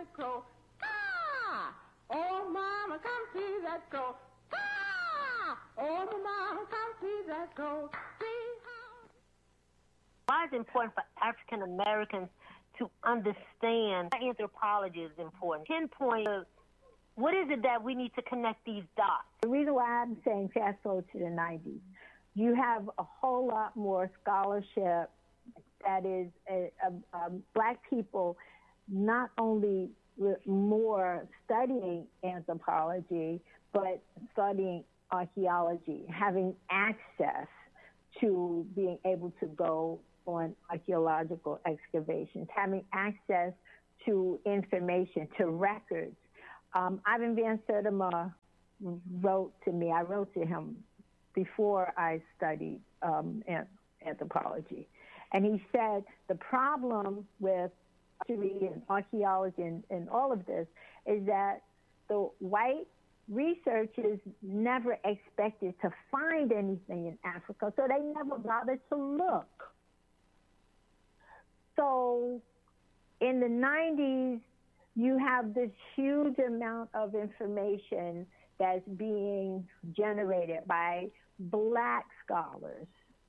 that crow. Ah! Oh, mama, come see that crow. Ah! Oh, mama, come see that crow. See how... Why is it important for African Americans to understand anthropology is important? Pinpoint what is it that we need to connect these dots? The reason why I'm saying fast forward to the 90s, you have a whole lot more scholarship that is Black people not only more studying anthropology, but studying archaeology, having access to being able to go on archaeological excavations, having access to information, to records. Ivan Van Sertima wrote to me. I wrote to him before I studied anthropology. And he said the problem with history and archaeology and all of this is that the white researchers never expected to find anything in Africa, so they never bothered to look. So in the 90s, you have this huge amount of information that's being generated by Black scholars.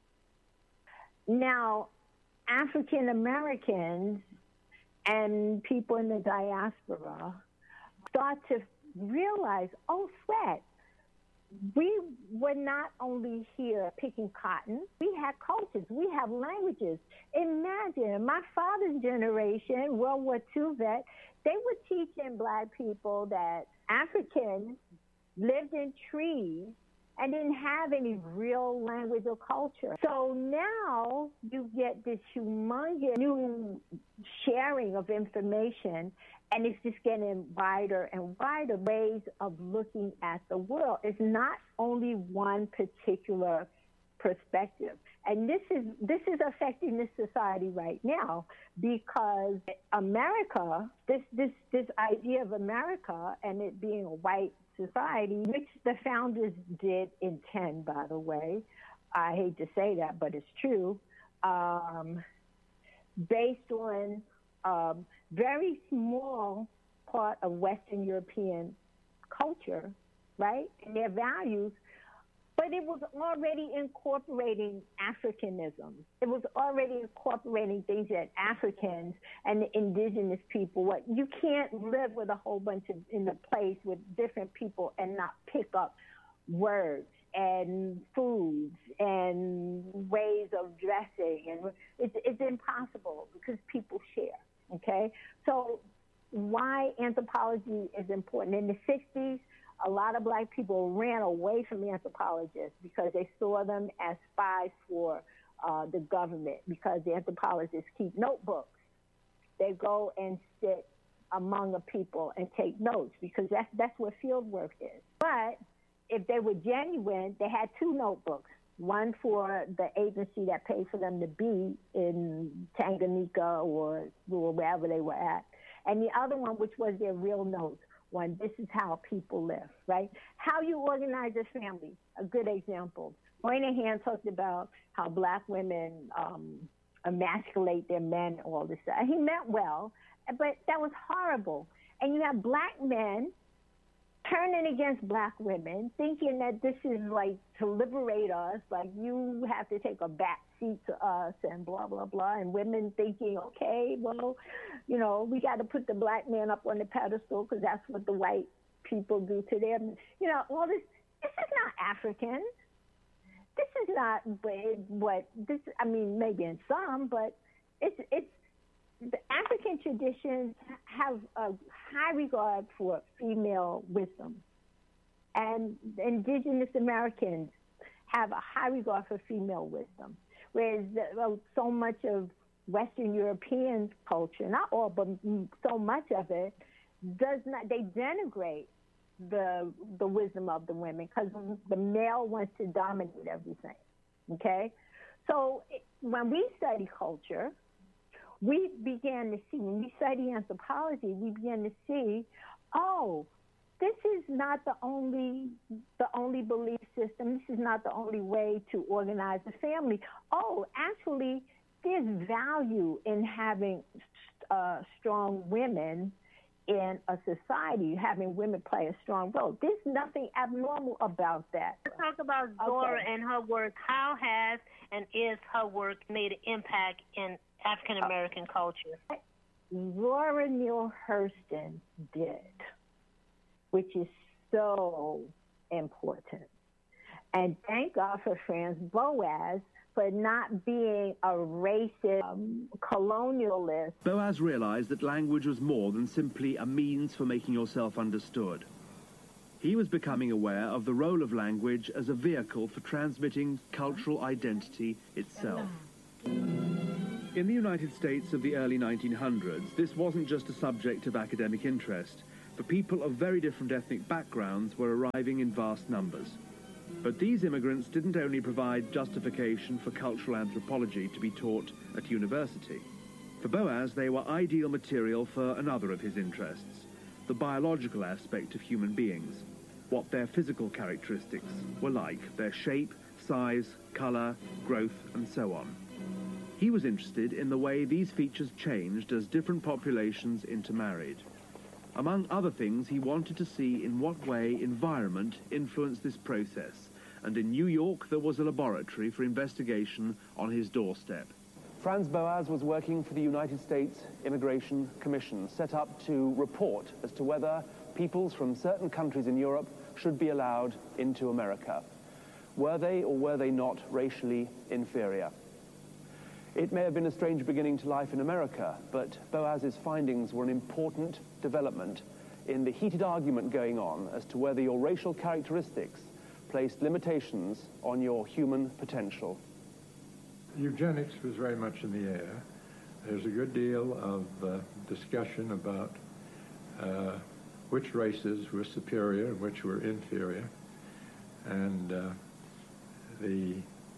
Now, African Americans and people in the diaspora start to realize, oh, sweat, we were not only here picking cotton, we had cultures, we have languages. Imagine my father's generation, World War II vet, they were teaching Black people that Africans lived in trees and didn't have any real language or culture. So now you get this humongous new sharing of information, and it's just getting wider and wider ways of looking at the world. It's not only one particular perspective. And this is affecting this society right now, because America, this idea of America and it being a white society, which the founders did intend, by the way, I hate to say that, but it's true, based on very small part of Western European culture, right, and their values, but it was already incorporating Africanism. It was already incorporating things that Africans and the indigenous people, you can't live with a whole bunch in a place with different people and not pick up words and foods and ways of dressing. And it's impossible because people share, okay? So why anthropology is important. In the 60s, a lot of Black people ran away from anthropologists because they saw them as spies for the government, because the anthropologists keep notebooks. They go and sit among the people and take notes, because that's what field work is. But if they were genuine, they had two notebooks, one for the agency that paid for them to be in Tanganyika or wherever they were at, and the other one, which was their real notes. One, this is how people live, right? How you organize a family, a good example. Moynihan talked about how Black women emasculate their men, all this stuff. He meant well, but that was horrible. And you have Black men turning against Black women, thinking that this is like to liberate us, like you have to take a back seat to us and blah, blah, blah. And women thinking, okay, well, you know, we got to put the Black man up on the pedestal because that's what the white people do to them. You know, all this is not African. This is not I mean, maybe in some, but it's the African traditions have a high regard for female wisdom. And indigenous Americans have a high regard for female wisdom. Whereas so much of Western European culture, not all, but so much of it, they denigrate the wisdom of the women because the male wants to dominate everything, okay? So when we study culture, we began to see, when we study anthropology, we began to see, oh, this is not the only belief system. This is not the only way to organize a family. Oh, actually, there's value in having strong women in a society, having women play a strong role. There's nothing abnormal about that. Let's talk about Zora and her work. How has and is her work made an impact in African American culture? Zora Neale Hurston did, which is so important. And thank God for Franz Boas for not being a racist colonialist. Boas realized that language was more than simply a means for making yourself understood. He was becoming aware of the role of language as a vehicle for transmitting cultural identity itself. In the United States of the early 1900s, this wasn't just a subject of academic interest, for people of very different ethnic backgrounds were arriving in vast numbers. But these immigrants didn't only provide justification for cultural anthropology to be taught at university. For Boas, they were ideal material for another of his interests, the biological aspect of human beings, what their physical characteristics were like, their shape, size, color, growth, and so on. He was interested in the way these features changed as different populations intermarried. Among other things, he wanted to see in what way environment influenced this process, and in New York there was a laboratory for investigation on his doorstep. Franz Boas was working for the United States Immigration Commission, set up to report as to whether peoples from certain countries in Europe should be allowed into America. Were they or were they not racially inferior? It may have been a strange beginning to life in America, but Boas's findings were an important development in the heated argument going on as to whether your racial characteristics placed limitations on your human potential. Eugenics was very much in the air. There's a good deal of discussion about which races were superior and which were inferior, and the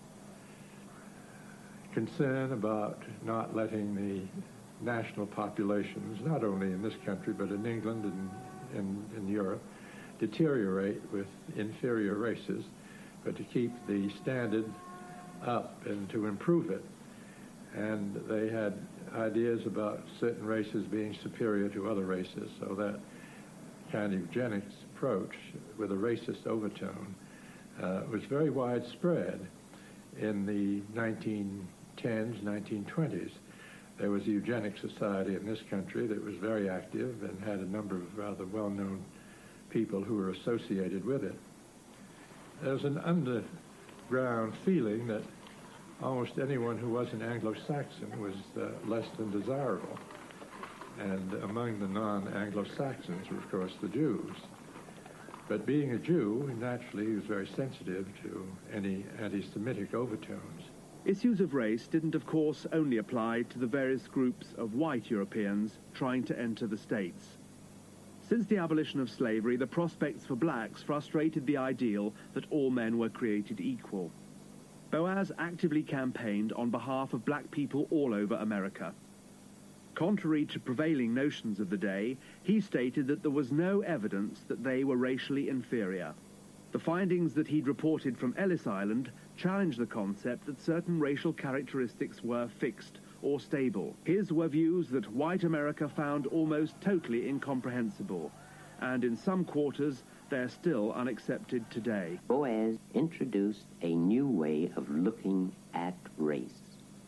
concern about not letting the national populations, not only in this country but in England and in Europe, deteriorate with inferior races, but to keep the standard up and to improve it. And they had ideas about certain races being superior to other races, so that kind of eugenics approach with a racist overtone was very widespread in the 1910s, 1920s. There was a eugenics society in this country that was very active and had a number of rather well-known people who were associated with it. There's an underground feeling that almost anyone who wasn't Anglo-Saxon was less than desirable. And among the non-Anglo-Saxons were, of course, the Jews. But being a Jew, naturally, he was very sensitive to any anti-Semitic overtones. Issues of race didn't, of course, only apply to the various groups of white Europeans trying to enter the States. Since the abolition of slavery, the prospects for blacks frustrated the ideal that all men were created equal. Boas actively campaigned on behalf of black people all over America. Contrary to prevailing notions of the day, he stated that there was no evidence that they were racially inferior. The findings that he'd reported from Ellis Island challenged the concept that certain racial characteristics were fixed or stable. His were views that white America found almost totally incomprehensible, and in some quarters they're still unaccepted today. Boas introduced a new way of looking at race.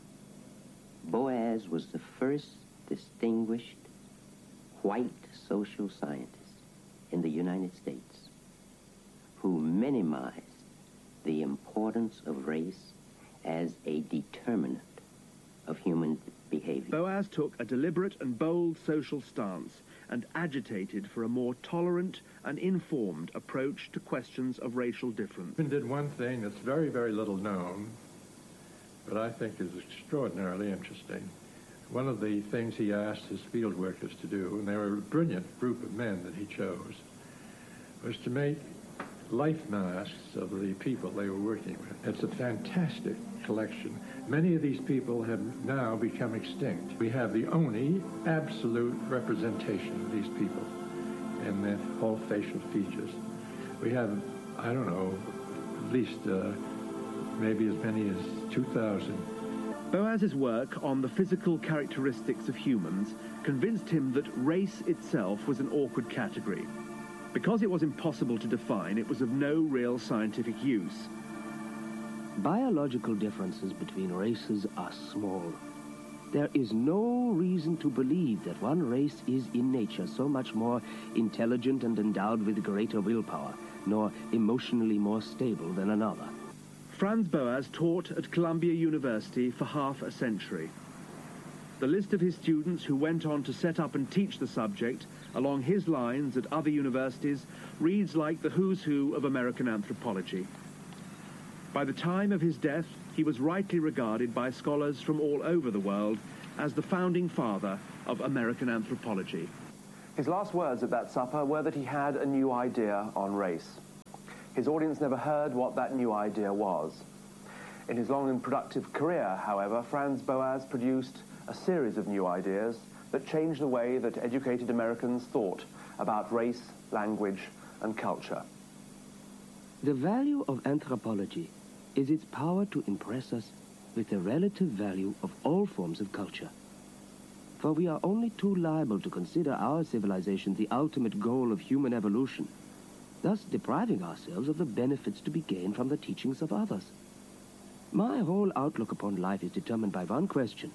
Boas was the first distinguished white social scientist in the United States who minimized the importance of race as a determinant of human behavior. Boas took a deliberate and bold social stance and agitated for a more tolerant and informed approach to questions of racial difference. He did one thing that's very, very little known, but I think is extraordinarily interesting. One of the things he asked his field workers to do, and they were a brilliant group of men that he chose, was to make life masks of the people they were working with. It's a fantastic collection. Many of these people have now become extinct. We have the only absolute representation of these people in their whole facial features. We have, I don't know, at least maybe as many as 2,000 Boas's work on the physical characteristics of humans convinced him that race itself was an awkward category. Because it was impossible to define, it was of no real scientific use. Biological differences between races are small. There is no reason to believe that one race is in nature so much more intelligent and endowed with greater willpower, nor emotionally more stable than another. Franz Boas taught at Columbia University for half a century. The list of his students who went on to set up and teach the subject along his lines at other universities reads like the who's who of American anthropology. By the time of his death, he was rightly regarded by scholars from all over the world as the founding father of American anthropology. His last words at that supper were that he had a new idea on race. His audience never heard what that new idea was. In his long and productive career, however, Franz Boas produced a series of new ideas that changed the way that educated Americans thought about race, language, and culture. The value of anthropology is its power to impress us with the relative value of all forms of culture. For we are only too liable to consider our civilization the ultimate goal of human evolution, thus depriving ourselves of the benefits to be gained from the teachings of others. My whole outlook upon life is determined by one question: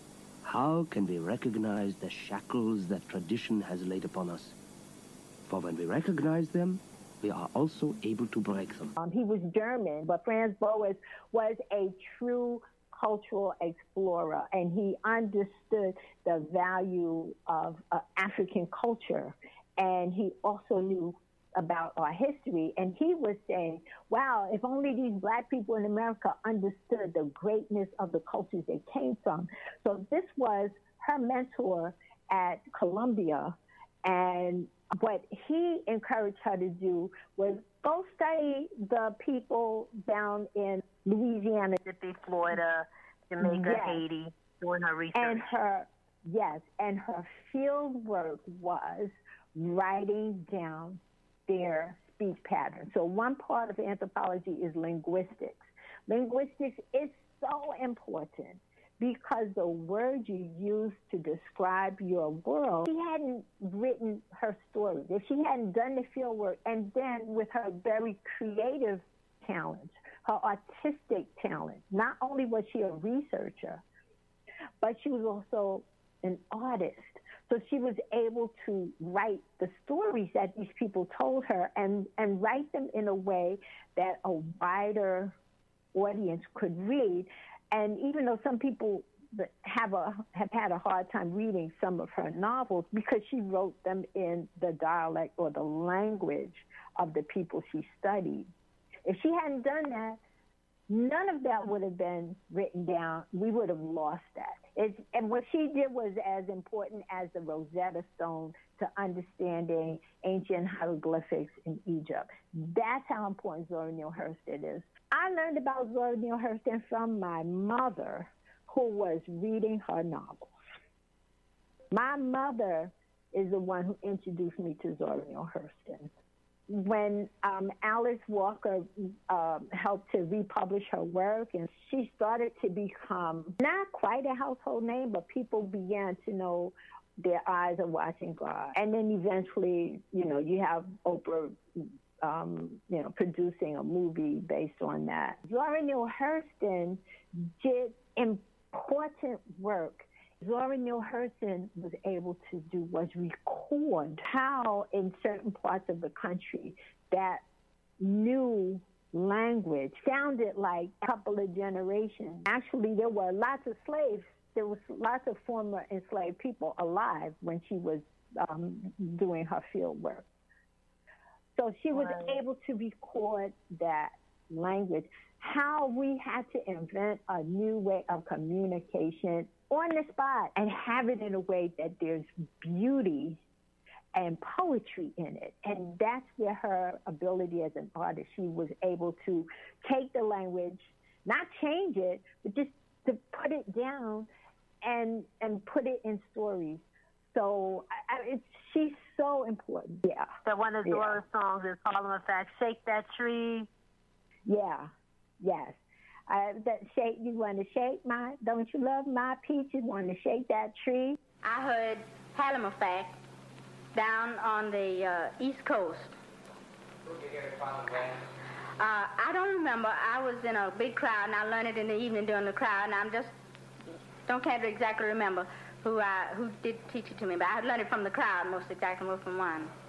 how can we recognize the shackles that tradition has laid upon us? For when we recognize them, we are also able to break them. He was German, but Franz Boas was a true cultural explorer, and he understood the value of African culture, and he also knew about our history. And he was saying, wow, if only these black people in America understood the greatness of the cultures they came from. So this was her mentor at Columbia, and what he encouraged her to do was go study the people down in Louisiana, Mississippi, Florida, Jamaica, yes, Haiti, doing her research. And her field work was writing down their speech patterns. So one part of anthropology is linguistics. Linguistics is so important because the words you use to describe your world, she hadn't written her story, if she hadn't done the field work, and then with her very creative talents, her artistic talent, not only was she a researcher, but she was also an artist. So she was able to write the stories that these people told her and write them in a way that a wider audience could read. And even though some people have had a hard time reading some of her novels because she wrote them in the dialect or the language of the people she studied. If she hadn't done that, none of that would have been written down. We would have lost that. And what she did was as important as the Rosetta Stone to understanding ancient hieroglyphics in Egypt. That's how important Zora Neale Hurston is. I learned about Zora Neale Hurston from my mother, who was reading her novels. My mother is the one who introduced me to Zora Neale Hurston. When Alice Walker helped to republish her work, and she started to become not quite a household name, but people began to know their eyes are watching God. And then eventually, you have Oprah, producing a movie based on that. Zora Neale Hurston did important work. Zora Neale Hurston was able to do was record how in certain parts of the country that new language sounded like a couple of generations. Actually, there were lots of slaves. There was lots of former enslaved people alive when she was doing her field work. So she was able to record that language, how we had to invent a new way of communication on the spot and have it in a way that there's beauty and poetry in it. And that's where her ability as an artist, she was able to take the language, not change it, but just to put it down and put it in stories. So she's so important. Yeah. So one of Zora's songs is Harlem Effect, Shake That Tree. Yeah. Yes. That shake, you want to shake my, don't you love my peach? You want to shake that tree? I heard Halifax down on the East Coast. Who did you hear it from when? I don't remember. I was in a big crowd, and I learned it in the evening during the crowd, and can't exactly remember who did teach it to me, but I learned it from the crowd most exactly, more from one.